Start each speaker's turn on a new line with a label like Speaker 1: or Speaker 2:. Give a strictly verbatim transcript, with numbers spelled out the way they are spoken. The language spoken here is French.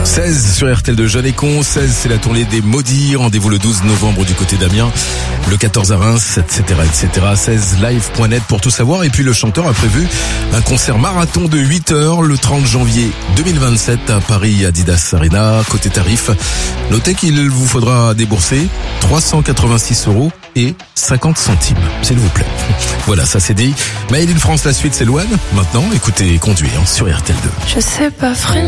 Speaker 1: seize sur R T L deux, Jeune et Con. seize, c'est la tournée des Maudits. Rendez-vous le douze novembre du côté d'Amiens, le quatorze à Reims, et cetera, et cetera. seize live point net pour tout savoir. Et puis le chanteur a prévu un concert marathon de huit heures le trente janvier deux mille vingt-sept à Paris Adidas Arena. Côté tarif, notez qu'il vous faudra débourser trois cent quatre-vingt-six euros et cinquante centimes, s'il vous plaît. Voilà, ça c'est dit. Made in France, la suite c'est Louane. Maintenant, écoutez Conduire sur R T L deux.
Speaker 2: Je sais pas freiner.